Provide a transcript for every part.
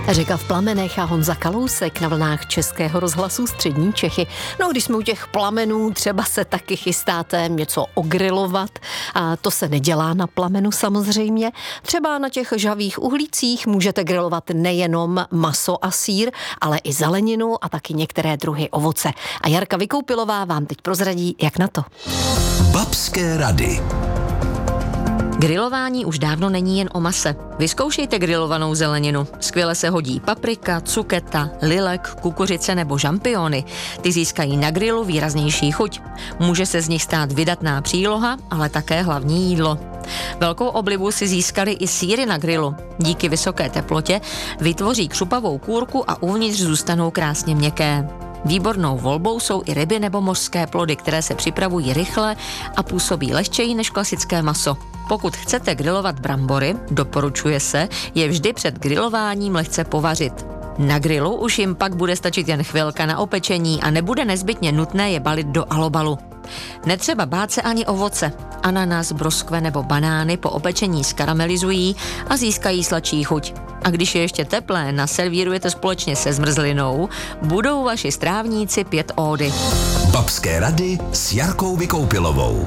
Řeka v plamenech a Honza Kalousek na vlnách Českého rozhlasu Střední Čechy. No, když jsme u těch plamenů, třeba se taky chystáte něco ogrilovat. A to se nedělá na plamenu samozřejmě. Třeba na těch žhavých uhlících můžete grilovat nejenom maso a sýr, ale i zeleninu a taky některé druhy ovoce. A Jarka Vykoupilová vám teď prozradí, jak na to. Babské rady. Grilování už dávno není jen o mase. Vyzkoušejte grilovanou zeleninu. Skvěle se hodí paprika, cuketa, lilek, kukuřice nebo žampiony. Ty získají na grilu výraznější chuť. Může se z nich stát vydatná příloha, ale také hlavní jídlo. Velkou oblibu si získali i sýry na grilu. Díky vysoké teplotě vytvoří křupavou kůrku a uvnitř zůstanou krásně měkké. Výbornou volbou jsou i ryby nebo mořské plody, které se připravují rychle a působí lehčeji než klasické maso. Pokud chcete grilovat brambory, doporučuje se je vždy před grilováním lehce povařit. Na grilu už jim pak bude stačit jen chvilka na opečení a nebude nezbytně nutné je balit do alobalu. Netřeba bát se ani ovoce. Ananas, broskve nebo banány po opečení skaramelizují a získají sladší chuť. A když je ještě teplé naservírujete společně se zmrzlinou, budou vaši strávníci pět ódy. Babské rady s Jarkou Vykoupilovou.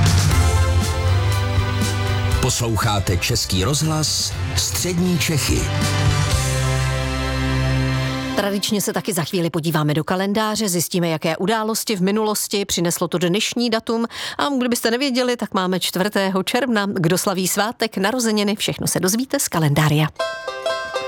Posloucháte Český rozhlas Střední Čechy. Tradičně se taky za chvíli podíváme do kalendáře, zjistíme, jaké události v minulosti přineslo to dnešní datum a kdybyste nevěděli, tak máme 4. června, kdo slaví svátek, narozeniny, všechno se dozvíte z kalendária.